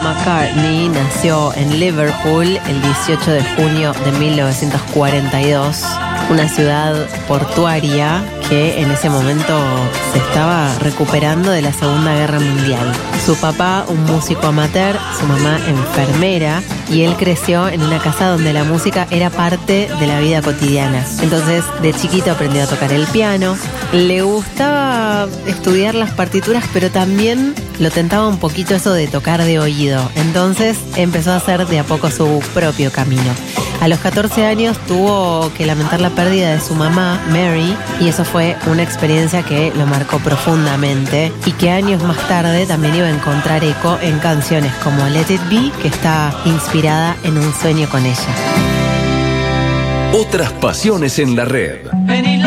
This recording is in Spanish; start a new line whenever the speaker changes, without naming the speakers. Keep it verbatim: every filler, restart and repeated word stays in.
McCartney nació en Liverpool el dieciocho de junio de mil novecientos cuarenta y dos, una ciudad portuaria que en ese momento se estaba recuperando de la Segunda Guerra Mundial. Su papá, un músico amateur, su mamá enfermera, y él creció en una casa donde la música era parte de la vida cotidiana. Entonces, de chiquito aprendió a tocar el piano. Le gustaba estudiar las partituras, pero también lo tentaba un poquito eso de tocar de oído. Entonces, empezó a hacer de a poco su propio camino. A los catorce años tuvo que lamentar la pérdida de su mamá, Mary, y eso fue una experiencia que lo marcó profundamente y que años más tarde también iba a encontrar eco en canciones como Let It Be, que está inspirada en un sueño con ella.
Otras pasiones en la red.